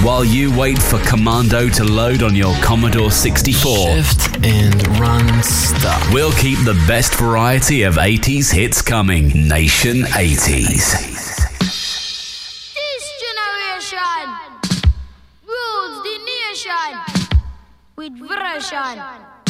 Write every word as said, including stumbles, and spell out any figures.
while you wait for Commando to load on your Commodore sixty-four. Shift and run stop. We'll keep the best variety of eighties hits coming. Nation eighties. This generation rules the nation with version.